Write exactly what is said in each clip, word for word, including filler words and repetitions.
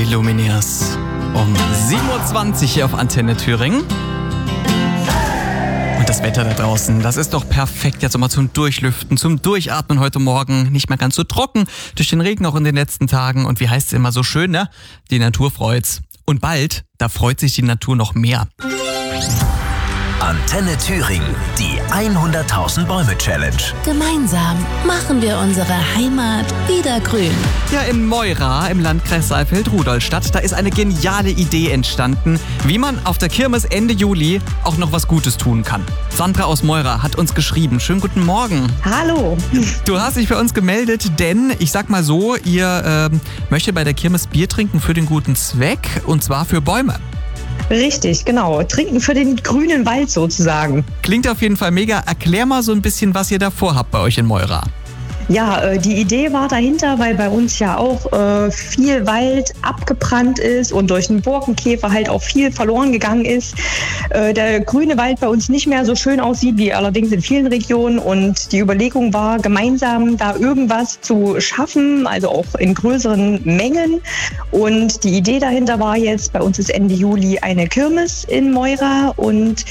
Lumineers um sieben Uhr zwanzig hier auf Antenne Thüringen. Und das Wetter da draußen, das ist doch perfekt jetzt nochmal zum Durchlüften, zum Durchatmen heute Morgen. Nicht mehr ganz so trocken durch den Regen auch in den letzten Tagen. Und wie heißt es immer so schön, ne? Die Natur freut's. Und bald, da freut sich die Natur noch mehr. Antenne Thüringen, die hunderttausend Bäume Challenge. Gemeinsam machen wir unsere Heimat wieder grün. Ja, in Meura im Landkreis Saalfeld-Rudolstadt, da ist eine geniale Idee entstanden, wie man auf der Kirmes Ende Juli auch noch was Gutes tun kann. Sandra aus Meura hat uns geschrieben. Schönen guten Morgen. Hallo. Du hast dich bei uns gemeldet, denn ich sag mal so, ihr äh, möchtet bei der Kirmes Bier trinken für den guten Zweck, und zwar für Bäume. Richtig, genau. Trinken für den grünen Wald sozusagen. Klingt auf jeden Fall mega. Erklär mal so ein bisschen, was ihr da vorhabt bei euch in Meura. Ja, äh, die Idee war dahinter, weil bei uns ja auch äh, viel Wald abgebrannt ist und durch den Borkenkäfer halt auch viel verloren gegangen ist. Äh, der grüne Wald bei uns nicht mehr so schön aussieht wie allerdings in vielen Regionen, und die Überlegung war, gemeinsam da irgendwas zu schaffen, also auch in größeren Mengen. Und die Idee dahinter war jetzt, bei uns ist Ende Juli eine Kirmes in Meura und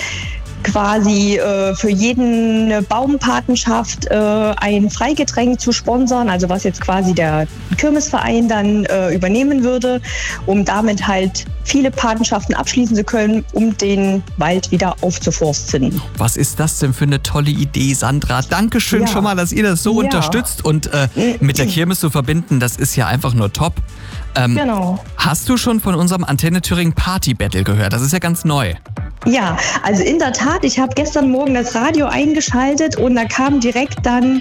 quasi äh, für jeden eine Baumpatenschaft äh, ein Freigetränk zu sponsern, also was jetzt quasi der Kirmesverein dann äh, übernehmen würde, um damit halt viele Patenschaften abschließen zu können, um den Wald wieder aufzuforsten. Was ist das denn für eine tolle Idee, Sandra? Dankeschön ja. schon mal, dass ihr das so ja. unterstützt, und äh, mit der Kirmes zu verbinden, das ist ja einfach nur top. Ähm, genau. Hast du schon von unserem Antenne Thüringen Party Battle gehört? Das ist ja ganz neu. Ja, also in der Tat, ich habe gestern Morgen das Radio eingeschaltet und da kam direkt dann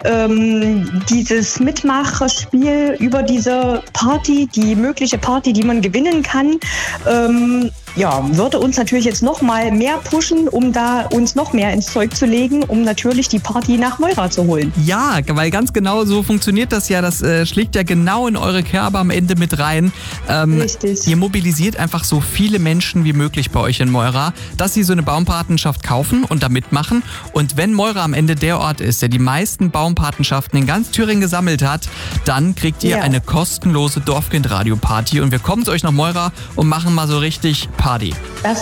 ähm, dieses Mitmachspiel über diese Party, die mögliche Party, die man gewinnen kann. Ähm, ja, würde uns natürlich jetzt noch mal mehr pushen, um da uns noch mehr ins Zeug zu legen, um natürlich die Party nach Meura zu holen. Ja, weil ganz genau so funktioniert das ja. Das äh, schlägt ja genau in eure Kerbe am Ende mit rein. Ähm, Richtig. Ihr mobilisiert einfach so viele Menschen wie möglich bei euch in Meura, dass sie so eine Baumpatenschaft kaufen und da mitmachen. Und wenn Meura am Ende der Ort ist, der die meisten Baumpatenschaften in ganz Thüringen gesammelt hat, dann kriegt ihr ja. eine kostenlose Dorfkindradio-Party. Und wir kommen zu euch nach Meura und machen mal so richtig Party. Das